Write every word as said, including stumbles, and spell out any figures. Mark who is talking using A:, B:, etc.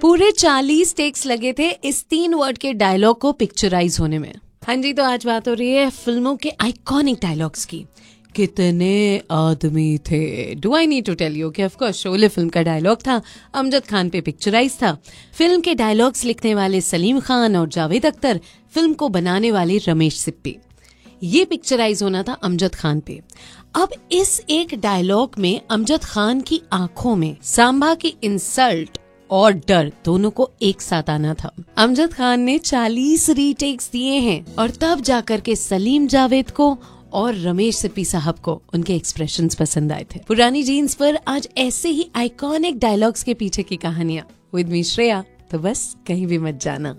A: पूरे चालीस टेक्स लगे थे इस तीन वर्ड के डायलॉग को पिक्चराइज होने में। हाँ जी, तो आज बात हो रही है फिल्मों के आइकॉनिक डायलॉग्स की। कितने आदमी थे। Do I need to tell you कि ऑफ कोर्स शोले फिल्म का डायलॉग था, अमजद खान पे पिक्चराइज था। फिल्म के डायलॉग्स लिखने वाले सलीम खान और जावेद अख्तर, फिल्म को बनाने वाले रमेश सिप्पी। ये पिक्चराइज होना था अमजद खान पे। अब इस एक डायलॉग में अमजद खान की आंखों में सांबा की इंसल्ट और डर दोनों को एक साथ आना था। अमजद खान ने चालीस रीटेक्स दिए हैं और तब जाकर के सलीम जावेद को और रमेश सिप्पी साहब को उनके एक्सप्रेशंस पसंद आए थे। पुरानी जीन्स पर आज ऐसे ही आइकॉनिक डायलॉग्स के पीछे की कहानियां विद मी श्रेया, तो बस कहीं भी मत जाना।